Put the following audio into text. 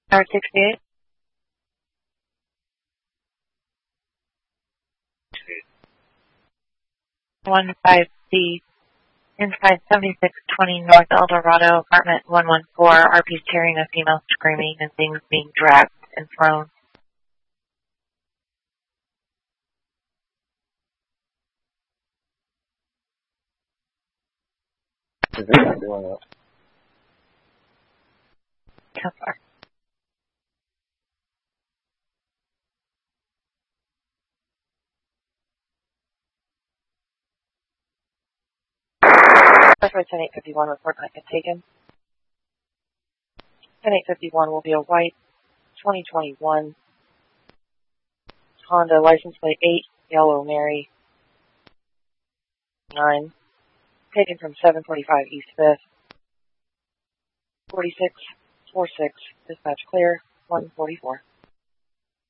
R68. 15C, inside 7620 North El Dorado, apartment 114. RP's hearing a female screaming and things being dragged and thrown. Is it not doing it? So far. That's why 10851 report not yet taken. 10851 will be a white 2021 Honda license plate 8 Yellow Mary 9, taken from 745 East 5th. 4646 dispatch clear 144.